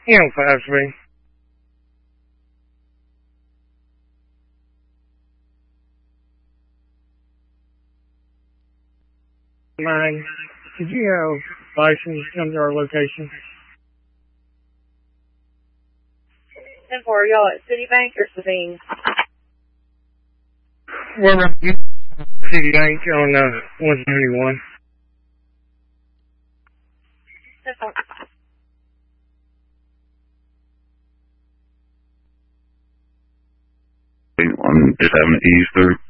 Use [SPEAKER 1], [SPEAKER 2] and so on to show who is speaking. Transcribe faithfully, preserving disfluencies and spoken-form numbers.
[SPEAKER 1] Yeah, on five three. Mine. Did you have license come to our location?
[SPEAKER 2] ten four, y'all at Citibank or Sabine?
[SPEAKER 1] We're at Citibank on uh, one seventy-one.
[SPEAKER 2] ten four.
[SPEAKER 3] I'm just having to ease through.